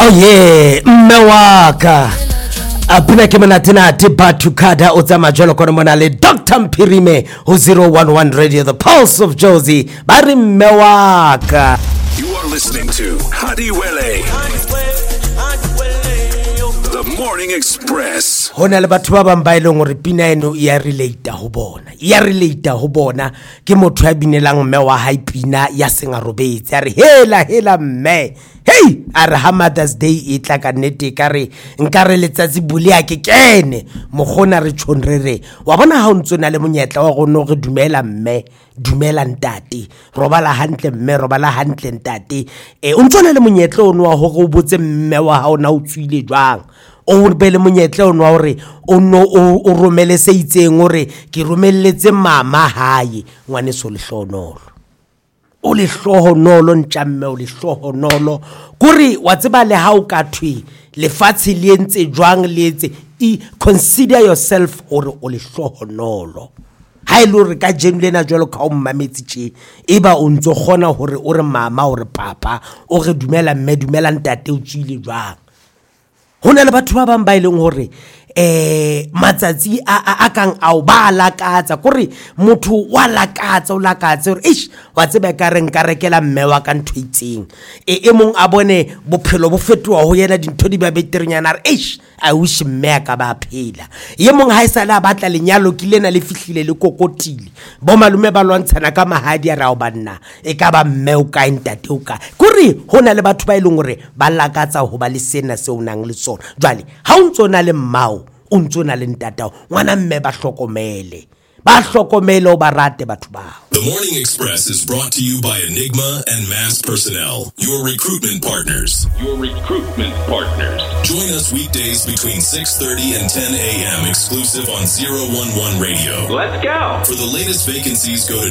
Oh yeah, mmewaka. Apina ke manatina Tibatu Kada Ozama Jolo Konomonale Dr. Mpirime 011 Radio, the Pulse of Josie. Bari mmewaka. You are listening to Hadiwele, the Morning Express. Hona le batho ba bang ba ile ngore pina eno ya relate ho bona ke motho ya binelang mme wa hae pina ya senga robetse a re hela mme hey a re ha Mother's Day e tla ka nnete ka re nkare letsatsi bule ya ke kene mogona re tshonrere wa bona ha o ntsona le monyetla wa go no re dumela mme dumela ntate robala hantle mme robala hantle ntate o ntsona le monyetla o no wa go go botse mme wa ha o na o tswile jwang o bele monyetla o no hore o no o romele se itseng hore ke romelletse mama hae ngwane so lehlonolo o lehlohonolo ntjamme o lehlohonolo kuri wa tseba le ha o ka thwi lefatshe le entse jwang le etse consider yourself hore o lehlohonolo ha ile re ka jeng lena jwalo ka o mmametse tje eba o ntso gona hore o re mama o re papa o re dumela mme dumela ntate o tswile jwang hona le batho ba bang ba ileng hore matsatsi a kang a o ba lakatsa kore motho wa lakatsa o lakatsa hore wa tseba ka re nka rekela mme wa ka ntho itseng e mong a bone bophelo bo fetoa ho yena dintho di ba beterinyana re I wish mme ka ba phela ye mong ha isala batla lenyalo ke lena le fihlile le kokotile bo malume ba lwantshana ka mahadi a ra o banna e ka ba mme o ka ntate o ka kore hona le batho ba ileng hore ba lakatsa ho ba le sena se o nang le sona jwale ha o ntsona le mmao o ntsona le ntatao ngwana mme ba hlokomele o ba rate batho bao. The Morning Express is brought to you by Enigma and Mass Personnel, your recruitment partners. Join us weekdays between 6:30 and 10 a.m. exclusive on 011 Radio. Let's go. For the latest vacancies, go to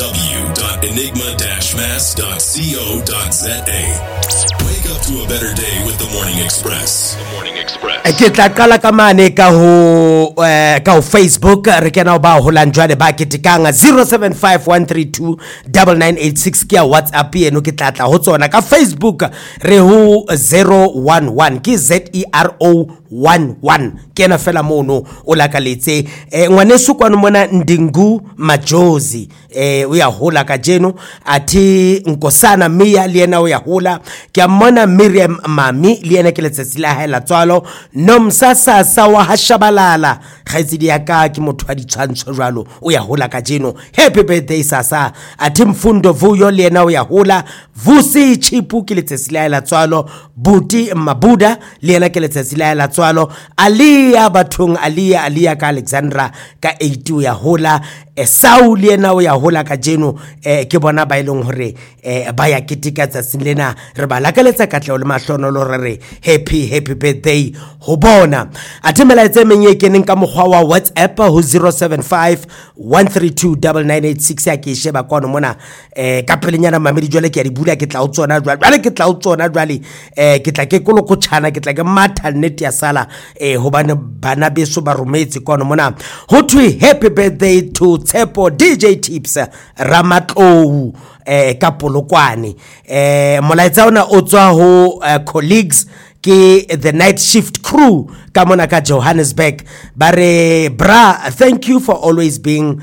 www.enigma-mass.co.za. Wake up to a better day with the Morning Express. The Morning Express. Ke tla qala ka mane ka ho Facebook re kena o ba ho lanjwane ba ketekanga 0751329986 ke ya WhatsApp eno ke tla ho tsona ka Facebook re ho 011 ke ZERO11 kena fela mono o lakaletse ngwaneso kwano mona Ndingu Majozi o ya hola ka jeno athi Nkosana Mia le yena o ya hola ke mona Miriam Mami le yena ke letsatsi la haela tswalo nomsasa sa wa hashabalala khaitsidi ya ka ke motho a ditshwantsho jwalo o ya hola ka jeno happy birthday sasa athi Mfundo Vuyo le yena o ya hola Vusi Chipu ke letsatsi la haela tswalo Buti Mabuda le yena ke letsatsi la haela tswalo Aliya bathong Aliya ka Alexandra ka 80 o ya hola Saul yena o ya hola ka jeno ke bona ba ileng hore ba ya ketika tsatsing lena re ba lakaletsa katleo le mahlonolo re happy birthday ho bona athemela itse menye keneng ka mogwa wa WhatsApp ho 0751329986 ya ke sheba kono mona ka pelenyana mamedi jwale ke a di bula ke tla o tsona jwale ke tla ke koloko tshana ke tla ke matha net ya sala hobane bana beso ba rometse kono mona ho thwe happy birthday to Tshepo DJ Tips Ramatlou ka Polokwane molaetsa ona o tswa ho colleagues ke the night shift crew ka mona ka Johannesburg bare bra thank you for always being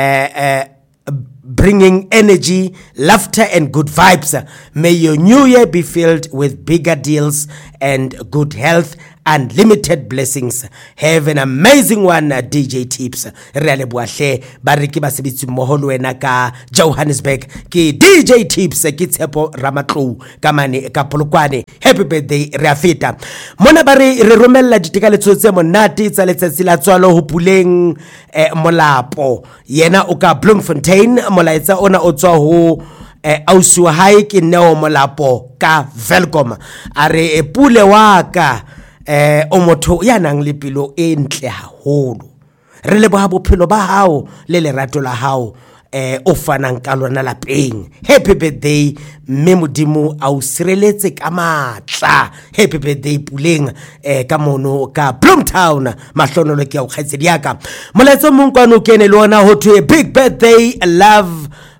bringing energy, laughter and good vibes. May your new year be filled with bigger deals and good health and limited blessings. Have an amazing one, DJ Tips. Really boahle bariki ba sebitsi mmoho le wena ka Johannesburg ke DJ Tips ke Tshepo Ramatlou ka mane ka Polokwane. Happy birthday re afeta. Mona bare re romella ditekaletso tse monate tsa letsatsi la tswalo ho Puleng Molapo. Yena o ka Bloemfontein molaetsa ona o tswa ho ausi wa hae ke Neo Molapo ka Velkom. Are Pule wa ka o motho ya nang le pelo e ntle haholo re leboha bophelo ba hao le lerato la hao o fanang ka lona lapeng happy birthday mme modimo a o sireletse ka matla happy birthday Puleng ka mono ka Bloemtown mahlonolo ke a o kgaitsedi yaka moletso mong kwano kene le ona ho thwe big birthday love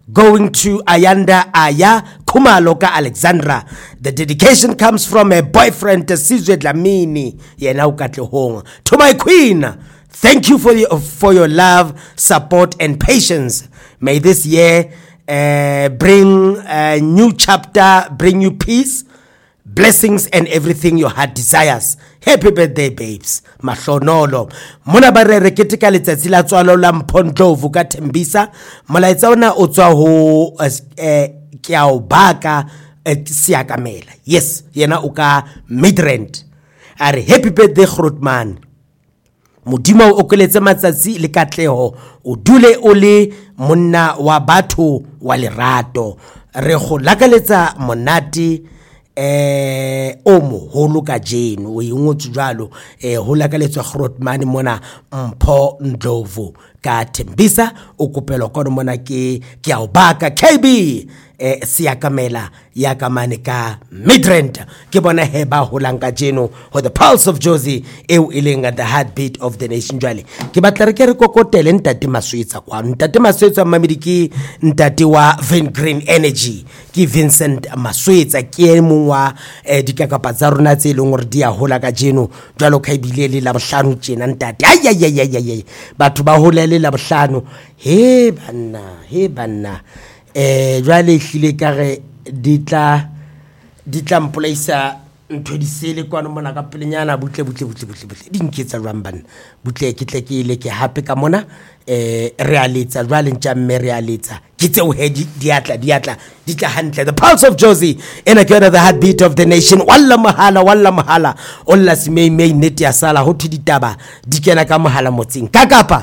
going to Ayanda Aya Kumaloka Alexandra. The dedication comes from a boyfriend, Sizwe Dlamini. To my queen, thank you for your love, support, and patience. May this year bring a new chapter, bring you peace, blessings, and everything your heart desires. Happy birthday, babes. Mahlonolo. Mona barere ketika letsatsi la tswalo la Mphondlovu ka Tembisa. Molaetsa ona o tswa ho ke a o baka Siakamela. Yes, yena o ka Midrand. Are happy birthday Grootman. Modimo o koletse matsatsi le katleho, o dule o le monna wa batho wa lerato. Re go lakaletsa monate o moholo ka jeno o ingotse jalo ho lakaletswa Grootman mona Mphondlovu ka Tembisa o kopelo kono mona ke a o baka KB Siakamela ya kamane ka Midrand ke bona he ba holang ka jeno ho the pulse of Jozi eo ileng at the heartbeat of the nation jwale ke batla re ke re kokotele ntate Maswetsa kwa ntate Maswetsa mamediki ntate wa Van Green Energy ke Vincent Maswetsa ke mongwa dikakapa tsa rona tse leng gore dia hola ka jeno jwalo ka ibile le la bohlano tjena ntate ayayayayay batho ba holele la bohlano he banna jwale hlile ka re ditla mpolaisa ntho di sele kwana mona ka pelenyana butle di nketsa jwang bana butle ke tle ke ile ke hape ka mona realetsa jwale ntja mme realetsa ke tse o he diatla ditla hantle the pulse of Jozi ena ke the heartbeat of the nation walla mahala olla simei net ya sala ho thiditaba di kena ka mohala motseng ka kapa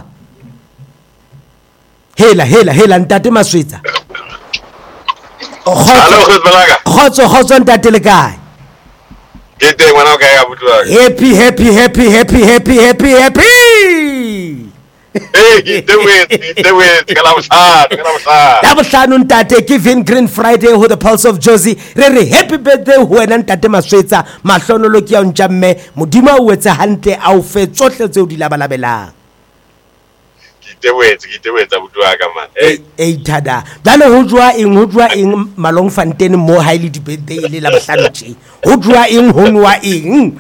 hela ntate Maswetsa Khotso ntate le kae ke teng ngwana o kae ka butu wa happy hey the way kala bohlano ntate ke Van Green Friday ho the pulse of Jozi re happy birthday ho wena ntate Maswetsa mahlonolo ke ya ntjamme modimo o etsa hantle a o fe tsohle tse o di labalabelang ke tewetsa butu wa ka man thada dale ho jwa eng Malong Fontaine mo ha ile di birthday le la bohlano tje ho jwa eng ho nwa eng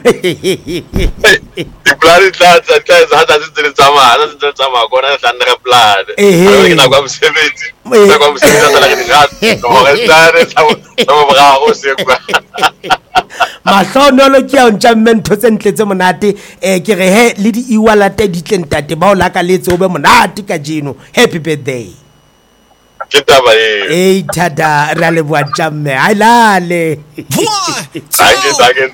blood tlatsa hata se tsama kona hlandra blood ke na kwa msebenzi la ke dikhat go restare sa bra go se kwa mahlonolo ke ya ntjamme ntho tse ntle tse monate ke re he le di iwalate di tlentate ba o lakaletse o be monate ka jeno happy birthday ke taba thada ra le bua ntjamme ai lale Thank you.